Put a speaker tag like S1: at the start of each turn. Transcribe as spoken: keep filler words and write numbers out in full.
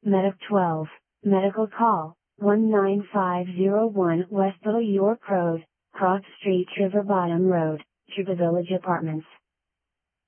S1: Medic twelve, Medical Call, one nine five zero one West Little York Road, Cross Street River Bottom Road, Juba Village Apartments.